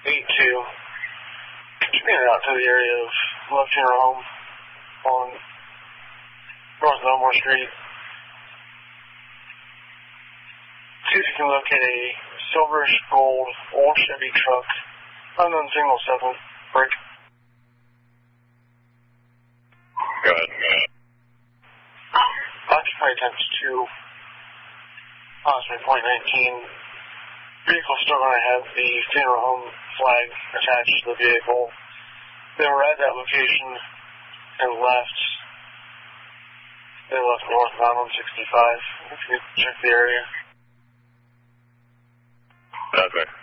Just made it out to the area of Love Funeral Home on North Elmore Street. See if you can locate a silverish gold old Chevy truck, unknown single 7 break. Go ahead. Occupy times 2. Osprey 2019. Vehicle still going to have the funeral home flag attached to the vehicle. They were at that location and left. They left northbound on 65. If you check the area. Okay.